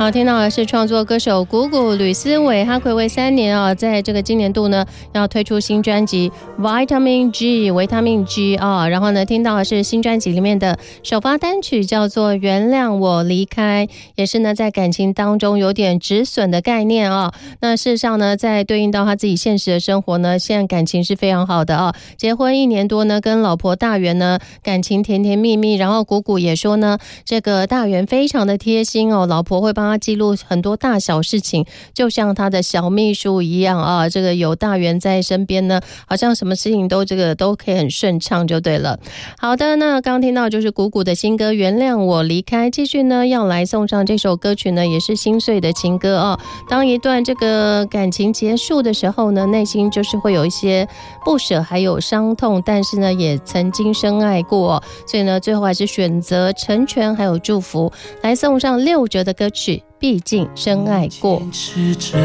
好，听到的是创作歌手谷谷吕思伟，他睽违3年啊，在这个今年度呢要推出新专辑 Vitamin G 维他命 G 啊，然后呢听到的是新专辑里面的首发单曲叫做原谅我离开，也是呢在感情当中有点止损的概念啊。那事实上呢，在对应到他自己现实的生活呢，现在感情是非常好的啊，结婚1年多呢，跟老婆大圆呢感情甜甜蜜蜜，然后谷谷也说呢，这个大圆非常的贴心哦，老婆会帮他记录很多大小事情，就像他的小秘书一样啊。这个有大圆在身边呢，好像什么事情都可以很顺畅就对了。好的，那刚听到就是谷谷的新歌《原谅我离开》，继续呢要来送上这首歌曲呢，也是心碎的情歌哦。当一段这个感情结束的时候呢，内心就是会有一些不舍，还有伤痛，但是呢也曾经深爱过，所以呢最后还是选择成全还有祝福，来送上6折的歌曲，毕竟深爱过。